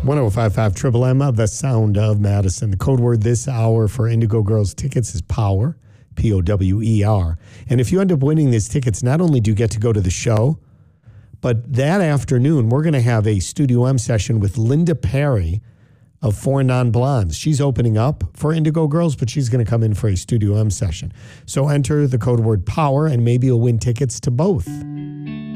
105.5 Triple M, the sound of Madison. The code word this hour for Indigo Girls tickets is POWER, P-O-W-E-R. And if you end up winning these tickets, not only do you get to go to the show, but that afternoon, we're going to have a Studio M session with Linda Perry of Four Non-Blondes. She's opening up for Indigo Girls, but she's going to come in for a Studio M session. So enter the code word POWER, and maybe you'll win tickets to both.